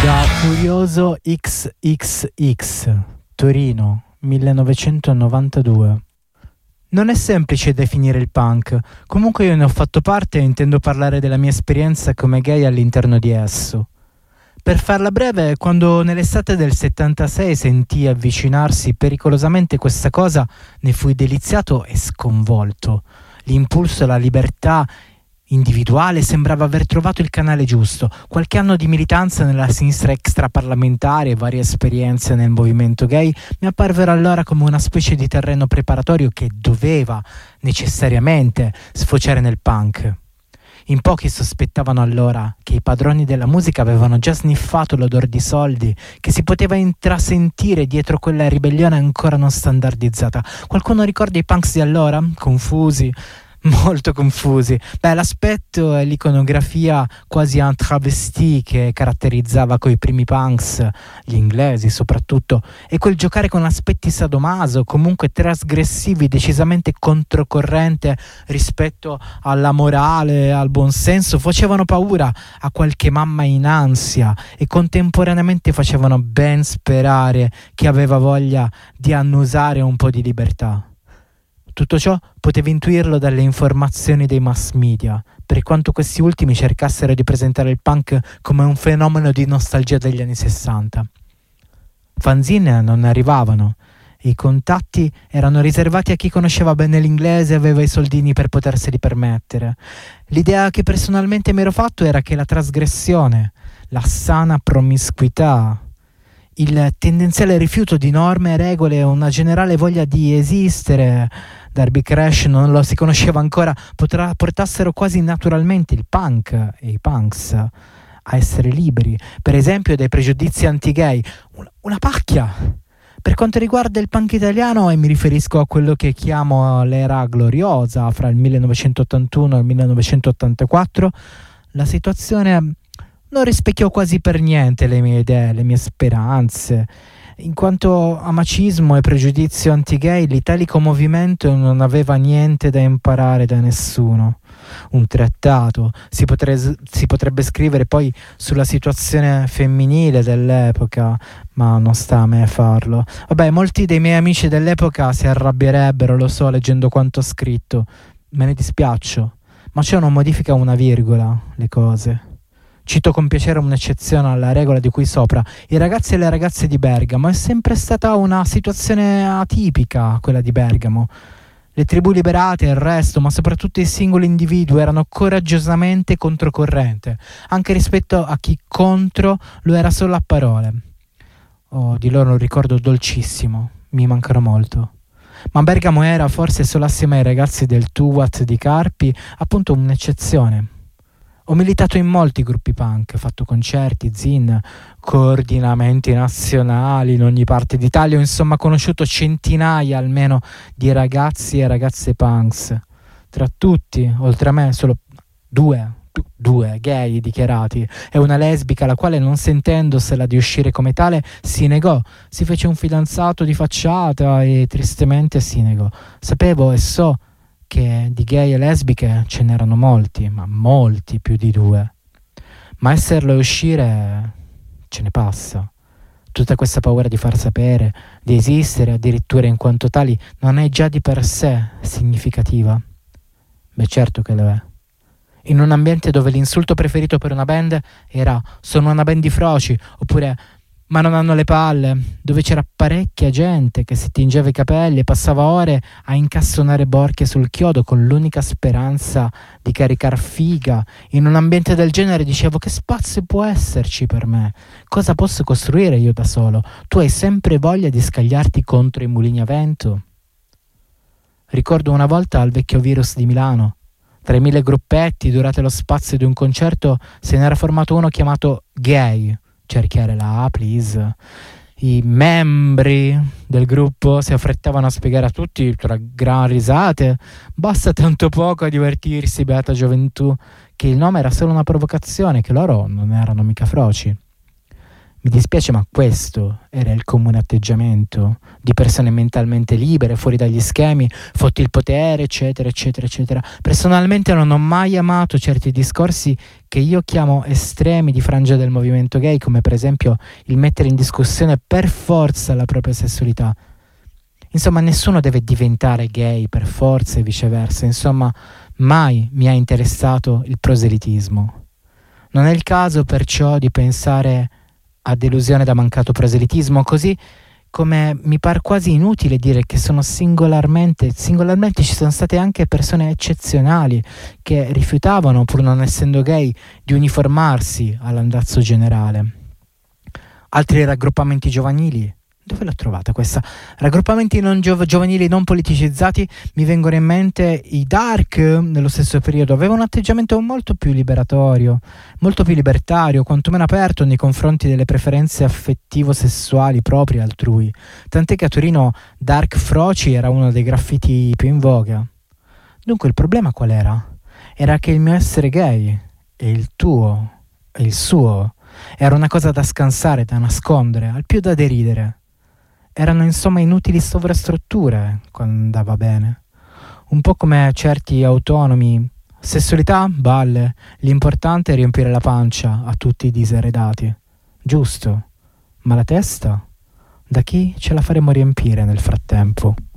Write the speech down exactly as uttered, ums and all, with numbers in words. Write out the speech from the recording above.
Da Furioso X X X, Torino, millenovecentonovantadue. Non è semplice definire il punk, comunque io ne ho fatto parte e intendo parlare della mia esperienza come gay all'interno di esso. Per farla breve, quando nell'estate del settantasei sentii avvicinarsi pericolosamente questa cosa, ne fui deliziato e sconvolto. L'impulso alla libertà individuale sembrava aver trovato il canale giusto. Qualche anno di militanza nella sinistra extraparlamentare e varie esperienze nel movimento gay mi apparvero allora come una specie di terreno preparatorio che doveva necessariamente sfociare nel punk. In pochi sospettavano allora che i padroni della musica avevano già sniffato l'odor di soldi che si poteva intrasentire dietro quella ribellione ancora non standardizzata. Qualcuno ricorda i punks di allora? Confusi? Molto confusi. Beh, l'aspetto e l'iconografia quasi en travesti che caratterizzava coi primi punks, gli inglesi soprattutto, e quel giocare con aspetti sadomaso, comunque trasgressivi, decisamente controcorrente rispetto alla morale, al buonsenso, facevano paura a qualche mamma in ansia e contemporaneamente facevano ben sperare chi aveva voglia di annusare un po' di libertà. Tutto ciò potevi intuirlo dalle informazioni dei mass media, per quanto questi ultimi cercassero di presentare il punk come un fenomeno di nostalgia degli anni sessanta. Fanzine non ne arrivavano, e i contatti erano riservati a chi conosceva bene l'inglese e aveva i soldini per poterseli permettere. L'idea che personalmente mi ero fatto era che la trasgressione, la sana promiscuità, il tendenziale rifiuto di norme e regole e una generale voglia di esistere, Darby Crash non lo si conosceva ancora, potrà, portassero quasi naturalmente il punk e i punks a essere liberi, per esempio dai pregiudizi anti-gay. Una, una pacchia! Per quanto riguarda il punk italiano, e mi riferisco a quello che chiamo l'era gloriosa, fra il millenovecentottantuno e il millenovecentottantaquattro, la situazione non rispecchiò quasi per niente le mie idee, le mie speranze. In quanto a macismo e pregiudizio anti-gay, l'italico movimento non aveva niente da imparare da nessuno. Un trattato si, potre, si potrebbe scrivere poi sulla situazione femminile dell'epoca, ma non sta a me farlo. Vabbè, molti dei miei amici dell'epoca si arrabbierebbero, lo so, leggendo quanto ho scritto. Me ne dispiaccio, ma ciò non modifica una virgola le cose. Cito con piacere un'eccezione alla regola di qui sopra. I ragazzi e le ragazze di Bergamo è sempre stata una situazione atipica, quella di Bergamo. Le tribù liberate e il resto, ma soprattutto i singoli individui, erano coraggiosamente controcorrente, anche rispetto a chi contro lo era solo a parole. Oh, di loro un ricordo dolcissimo, mi mancano molto. Ma Bergamo era, forse solo assieme ai ragazzi del Tuwat di Carpi, appunto un'eccezione. Ho militato in molti gruppi punk, fatto concerti, zin, coordinamenti nazionali in ogni parte d'Italia, ho insomma conosciuto centinaia almeno di ragazzi e ragazze punks. Tra tutti, oltre a me, solo due, due gay dichiarati e una lesbica, la quale, non sentendosela di uscire come tale, si negò, si fece un fidanzato di facciata e tristemente si negò. Sapevo e so che di gay e lesbiche ce n'erano molti, ma molti più di due. Ma esserlo e uscire ce ne passa. Tutta questa paura di far sapere, di esistere addirittura in quanto tali, non è già di per sé significativa? Beh, certo che lo è. In un ambiente dove l'insulto preferito per una band era "sono una band di froci", oppure "ma non hanno le palle", dove c'era parecchia gente che si tingeva i capelli e passava ore a incastonare borchie sul chiodo con l'unica speranza di caricar figa, in un ambiente del genere dicevo: che spazio può esserci per me? Cosa posso costruire io da solo? Tu hai sempre voglia di scagliarti contro i mulini a vento? Ricordo una volta al Vecchio Virus di Milano, tra i mille gruppetti durante lo spazio di un concerto se n'era formato uno chiamato Gay. Cerchiare la A, please. I membri del gruppo si affrettavano a spiegare a tutti, tra gran risate, basta tanto poco a divertirsi, beata gioventù, che il nome era solo una provocazione, che loro non erano mica froci. Mi dispiace, ma questo era il comune atteggiamento di persone mentalmente libere, fuori dagli schemi, fotti il potere, eccetera, eccetera, eccetera. Personalmente non ho mai amato certi discorsi che io chiamo estremi di frangia del movimento gay, come per esempio il mettere in discussione per forza la propria sessualità. Insomma, nessuno deve diventare gay per forza e viceversa. Insomma, mai mi ha interessato il proselitismo. Non è il caso perciò di pensare a delusione da mancato proselitismo, così come mi par quasi inutile dire che sono singolarmente, singolarmente ci sono state anche persone eccezionali che rifiutavano, pur non essendo gay, di uniformarsi all'andazzo generale. Altri raggruppamenti giovanili. Dove l'ho trovata questa? Raggruppamenti non giov- giovanili non politicizzati, mi vengono in mente i Dark nello stesso periodo, avevano un atteggiamento molto più liberatorio, molto più libertario, quantomeno aperto nei confronti delle preferenze affettivo-sessuali proprie altrui, tant'è che a Torino Dark Froci era uno dei graffiti più in voga. Dunque il problema qual era? Era che il mio essere gay e il tuo e il suo era una cosa da scansare, da nascondere, al più da deridere. Erano insomma inutili sovrastrutture quando andava bene. Un po' come certi autonomi. Sessualità? Balle. L'importante è riempire la pancia a tutti i diseredati. Giusto. Ma la testa? Da chi ce la faremo riempire nel frattempo?